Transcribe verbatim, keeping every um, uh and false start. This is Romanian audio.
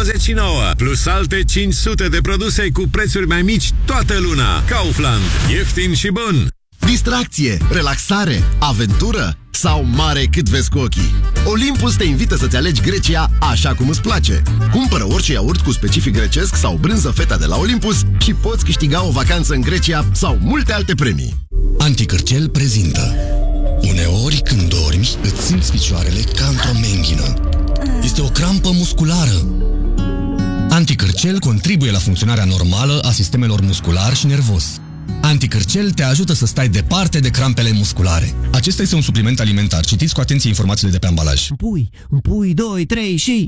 nouăzeci și nouă, plus alte cinci sute de produse cu prețuri mai mici toată luna. Kaufland. Ieftin și bun. Distracție, relaxare, aventură sau mare cât vezi cu ochii? Olympus te invită să-ți alegi Grecia așa cum îți place. Cumpără orice iaurt cu specific grecesc sau brânză feta de la Olympus și poți câștiga o vacanță în Grecia sau multe alte premii. Anticârcel prezintă. Uneori când dormi, îți simți picioarele ca într-o menghină. Este o crampă musculară. Anticârcel contribuie la funcționarea normală a sistemelor muscular și nervos. Anticârcel te ajută să stai departe de crampele musculare. Acesta este un supliment alimentar. Citiți cu atenție informațiile de pe ambalaj. Pui, pui, doi, trei și...